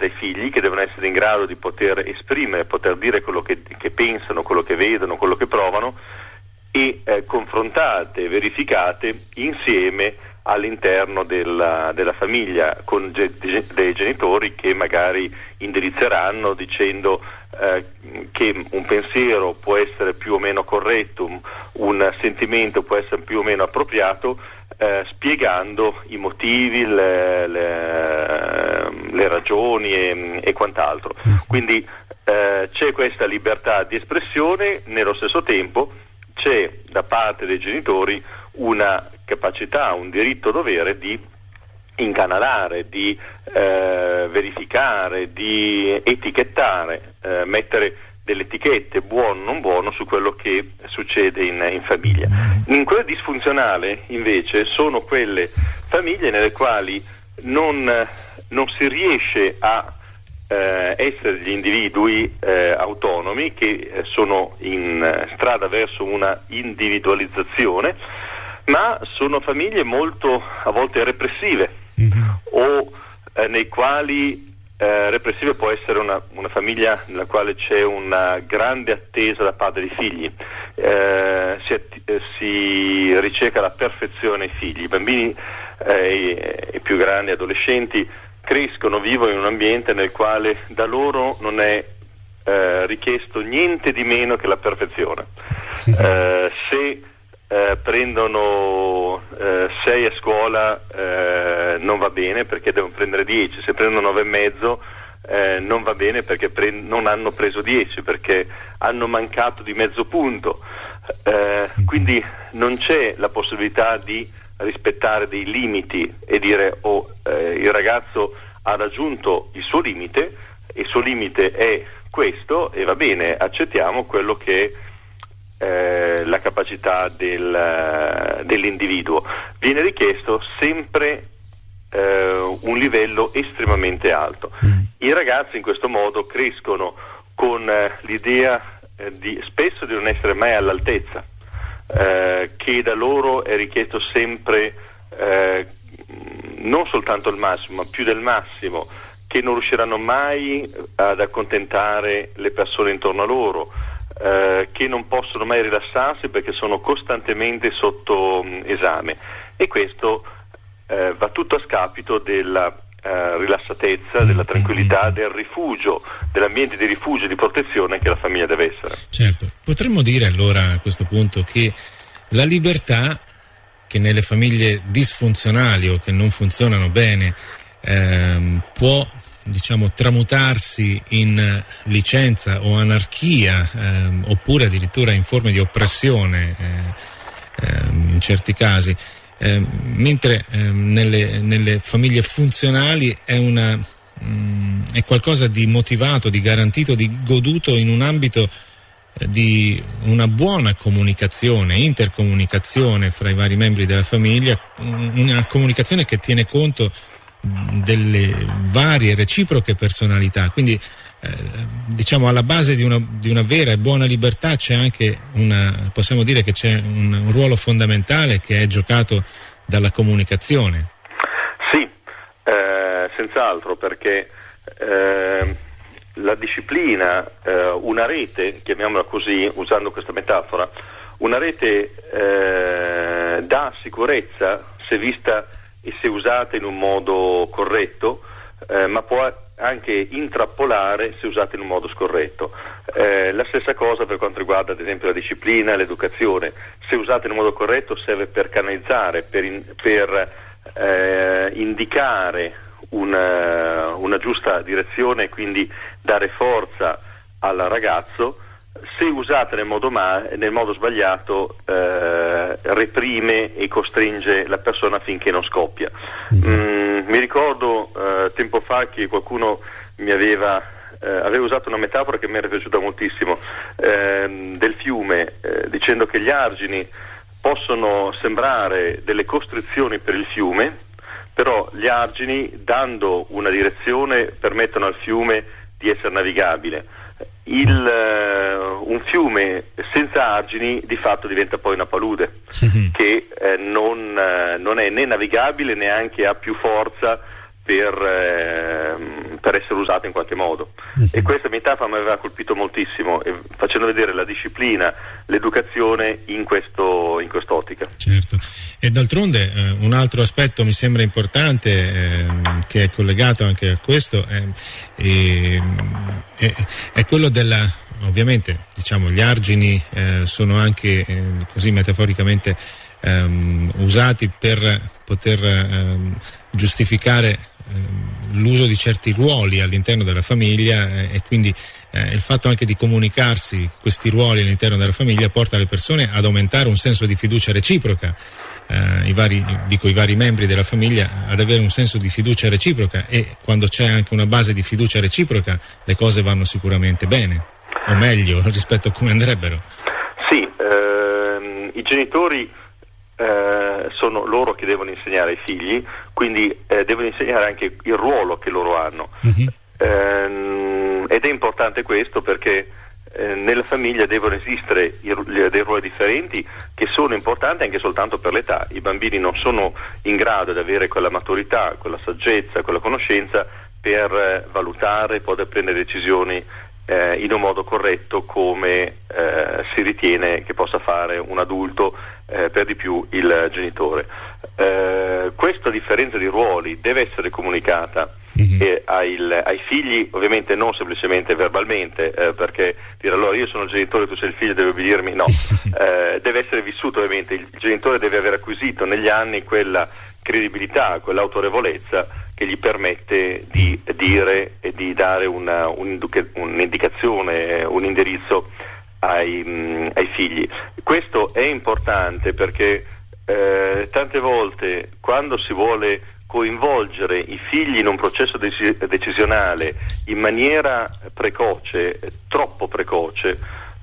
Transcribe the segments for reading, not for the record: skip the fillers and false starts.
dai figli, che devono essere in grado di poter esprimere, poter dire quello che pensano, quello che vedono, quello che provano, e confrontate, verificate insieme all'interno della famiglia, con dei genitori che magari indirizzeranno dicendo che un pensiero può essere più o meno corretto, un sentimento può essere più o meno appropriato, spiegando i motivi, le ragioni e quant'altro. Quindi c'è questa libertà di espressione, nello stesso tempo c'è da parte dei genitori una capacità, un diritto-dovere di incanalare, di verificare, di etichettare, mettere delle etichette buono non buono su quello che succede in famiglia. In quella disfunzionale invece sono quelle famiglie nelle quali non si riesce a essere gli individui autonomi, che sono in strada verso una individualizzazione, ma sono famiglie molto a volte repressive, o nei quali repressive può essere una famiglia nella quale c'è una grande attesa da parte dei figli, si ricerca la perfezione ai figli. I bambini i più grandi adolescenti crescono, vivono in un ambiente nel quale da loro non è richiesto niente di meno che la perfezione. Se prendono 6 a scuola non va bene, perché devono prendere 10. Se prendono 9,5 non va bene, perché non hanno preso 10, perché hanno mancato di mezzo punto. Quindi non c'è la possibilità di rispettare dei limiti e dire il ragazzo ha raggiunto il suo limite, il suo limite è questo e va bene, accettiamo quello che è la capacità dell'individuo. Viene richiesto sempre un livello estremamente alto. I ragazzi in questo modo crescono con l'idea spesso di non essere mai all'altezza, che da loro è richiesto sempre non soltanto il massimo, ma più del massimo, che non riusciranno mai ad accontentare le persone intorno a loro, che non possono mai rilassarsi perché sono costantemente sotto esame, e questo va tutto a scapito della rilassatezza, della tranquillità, del rifugio, dell'ambiente di rifugio e di protezione che la famiglia deve essere. Certo, potremmo dire allora a questo punto che la libertà, che nelle famiglie disfunzionali o che non funzionano bene può, diciamo, tramutarsi in licenza o anarchia, oppure addirittura in forme di oppressione in certi casi, mentre nelle famiglie funzionali è qualcosa di motivato, di garantito, di goduto in un ambito di una buona comunicazione, intercomunicazione fra i vari membri della famiglia, una comunicazione che tiene conto delle varie reciproche personalità. Quindi diciamo alla base di una vera e buona libertà c'è anche possiamo dire che c'è un ruolo fondamentale che è giocato dalla comunicazione. Sì, senz'altro, perché la disciplina, una rete, chiamiamola così, usando questa metafora, una rete dà sicurezza se vista e se usata in un modo corretto, ma può anche intrappolare se usata in un modo scorretto. La stessa cosa per quanto riguarda ad esempio la disciplina, l'educazione. Se usata in un modo corretto serve per canalizzare, per indicare una giusta direzione e quindi dare forza al ragazzo. Se usata nel modo sbagliato reprime e costringe la persona finché non scoppia. Mi ricordo tempo fa che qualcuno mi aveva usato una metafora che mi era piaciuta moltissimo, del fiume, dicendo che gli argini possono sembrare delle costrizioni per il fiume, però gli argini, dando una direzione, permettono al fiume di essere navigabile. Un fiume senza argini di fatto diventa poi una palude, che non è né navigabile, neanche ha più forza per essere usato in qualche modo. E questa metafora mi aveva colpito moltissimo, facendo vedere la disciplina, l'educazione in quest'ottica. Certo, e d'altronde un altro aspetto mi sembra importante, che è collegato anche a questo, è quello della, ovviamente diciamo gli argini sono anche così metaforicamente usati per poter giustificare l'uso di certi ruoli all'interno della famiglia, e quindi il fatto anche di comunicarsi questi ruoli all'interno della famiglia porta le persone ad aumentare un senso di fiducia reciproca, i vari membri della famiglia ad avere un senso di fiducia reciproca, e quando c'è anche una base di fiducia reciproca le cose vanno sicuramente bene, o meglio rispetto a come andrebbero. Sì, i genitori sono loro che devono insegnare ai figli, quindi devono insegnare anche il ruolo che loro hanno. Ed è importante questo perché nella famiglia devono esistere dei ruoli differenti che sono importanti anche soltanto per l'età. I bambini non sono in grado di avere quella maturità, quella saggezza, quella conoscenza per valutare e poter prendere decisioni in un modo corretto come si ritiene che possa fare un adulto, per di più il genitore. Questa differenza di ruoli deve essere comunicata ai figli, ovviamente non semplicemente verbalmente, perché dire allora io sono il genitore, tu sei il figlio, devi obbedirmi, no. Deve essere vissuto, ovviamente il genitore deve aver acquisito negli anni quella credibilità, quell'autorevolezza che gli permette di dire e di dare un'indicazione, un indirizzo ai figli. Questo è importante perché tante volte quando si vuole coinvolgere i figli in un processo decisionale in maniera precoce, troppo precoce,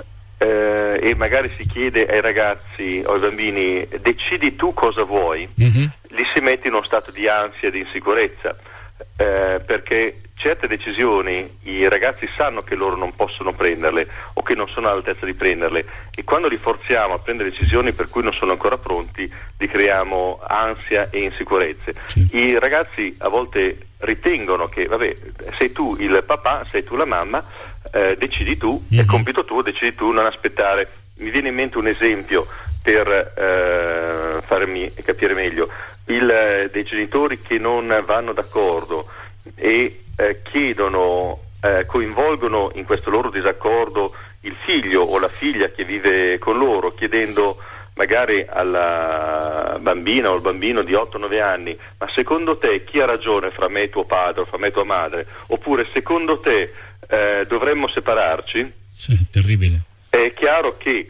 e magari si chiede ai ragazzi o ai bambini decidi tu cosa vuoi, li si mette in uno stato di ansia e di insicurezza, perché certe decisioni i ragazzi sanno che loro non possono prenderle o che non sono all'altezza di prenderle, e quando li forziamo a prendere decisioni per cui non sono ancora pronti li creiamo ansia e insicurezze. I ragazzi a volte ritengono che vabbè, sei tu il papà, sei tu la mamma, decidi tu, è compito tuo, decidi tu, non aspettare. Mi viene in mente un esempio per farmi capire meglio, dei genitori che non vanno d'accordo e coinvolgono in questo loro disaccordo il figlio o la figlia che vive con loro, chiedendo magari alla bambina o al bambino di 8-9 anni: ma secondo te chi ha ragione fra me e tuo padre o fra me e tua madre? Oppure secondo te dovremmo separarci? Sì, terribile. È chiaro che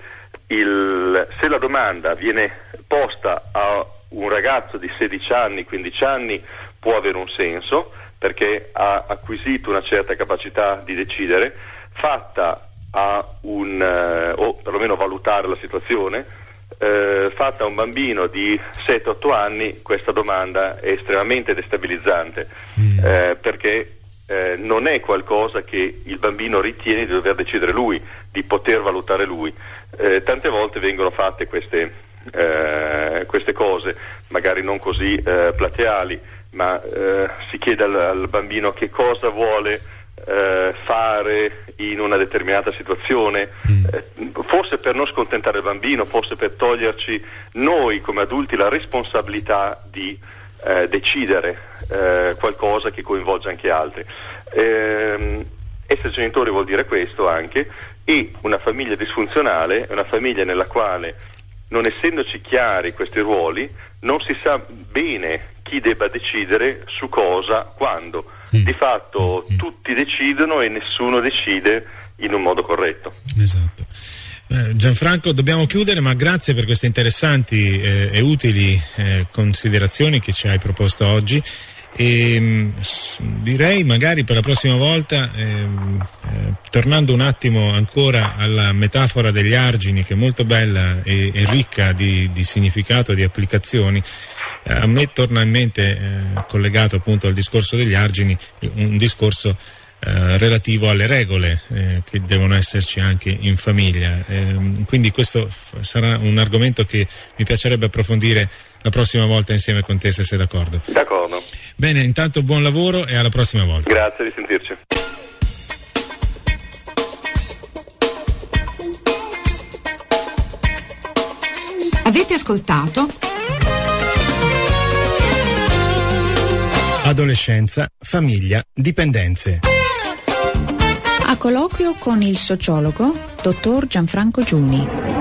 se la domanda viene posta a un ragazzo di 16 anni, 15 anni, può avere un senso perché ha acquisito una certa capacità di decidere, fatta o perlomeno valutare la situazione. Fatta a un bambino di 7-8 anni questa domanda è estremamente destabilizzante, perché non è qualcosa che il bambino ritiene di dover decidere lui, di poter valutare lui. Tante volte vengono fatte queste cose, magari non così plateali, ma si chiede al bambino che cosa vuole fare in una determinata situazione, forse per non scontentare il bambino, forse per toglierci noi come adulti la responsabilità di decidere qualcosa che coinvolge anche altri. Essere genitori vuol dire questo anche, e una famiglia disfunzionale è una famiglia nella quale, non essendoci chiari questi ruoli, non si sa bene chi debba decidere su cosa, quando. Di fatto tutti decidono e nessuno decide in un modo corretto. Esatto. Gianfranco, dobbiamo chiudere, ma grazie per queste interessanti e utili considerazioni che ci hai proposto oggi, e direi magari per la prossima volta, tornando un attimo ancora alla metafora degli argini, che è molto bella e ricca di significato, di applicazioni. A me torna in mente, collegato appunto al discorso degli argini, un discorso relativo alle regole che devono esserci anche in famiglia, quindi questo sarà un argomento che mi piacerebbe approfondire la prossima volta insieme con te, se sei d'accordo. D'accordo. Bene, intanto buon lavoro e alla prossima volta. Grazie, di sentirci. Avete ascoltato Adolescenza, famiglia, dipendenze. A colloquio con il sociologo dottor Gianfranco Giuni.